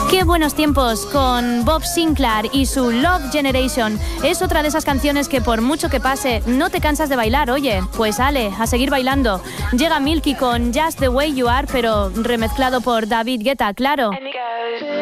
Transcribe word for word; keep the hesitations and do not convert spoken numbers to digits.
Qué buenos tiempos con Bob Sinclair y su Love Generation. Es otra de esas canciones que por mucho que pase no te cansas de bailar. Oye, pues ale, a seguir bailando. Llega Milky con Just the Way You Are, pero remezclado por David Guetta, claro.